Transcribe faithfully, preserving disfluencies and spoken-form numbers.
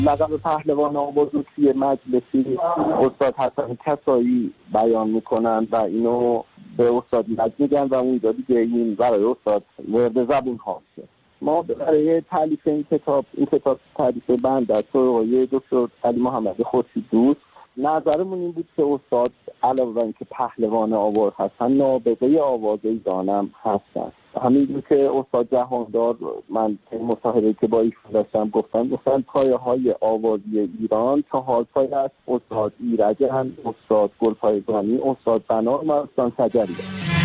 لقب پهلوان آواز رو توی مجلسی استاد حسن کسایی بیان میکنن و اینو به استاد مجد میگن و اون دیگه این برای استاد وارد زبون هاست. ما برای تالیف این کتاب این کتاب تالیف بنده است و یه دکتر علی محمد خورشید دوست نظرمون این بود که استاد علاوه بر اینکه پهلوان آواز هستن نابغه آواز ایرانم هستن. همین که استاد جهاندار من مصاحبه‌ای که با ایشون داشتم گفتن گفتن پایه های آوازی ایران چهار پایه است: استاد ایرجن، استاد گلپایگانی، استاد بنار و استاد شجریان.